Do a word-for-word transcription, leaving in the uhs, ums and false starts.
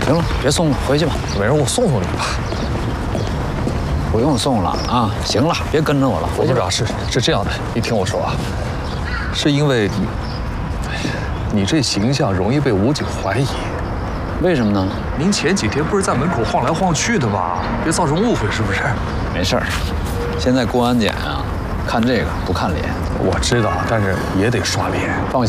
行了，别送了，回去吧。 没事，我送送你吧。 不用送了啊！行了，别跟着我了，回去吧。 是是这样的，你听我说啊，是因为你，你这形象容易被武警怀疑。 为什么呢？ 您前几天不是在门口晃来晃去的吗？别造成误会，是不是？ 没事儿，现在过安检啊，看这个不看脸。 我知道，但是也得刷脸。 放心。